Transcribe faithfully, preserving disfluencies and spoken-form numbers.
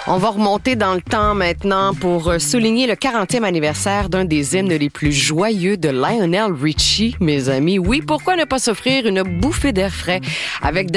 On va remonter dans le temps maintenant pour souligner le quarantième anniversaire d'un des hymnes les plus joyeux de Lionel Richie, mes amis. Oui, pourquoi ne pas s'offrir une bouffée d'air frais avec